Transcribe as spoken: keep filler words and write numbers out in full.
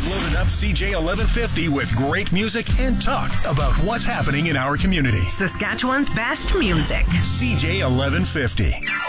Loaded up C J eleven fifty with great music and talk about what's happening in our community. Saskatchewan's best music. C J eleven fifty.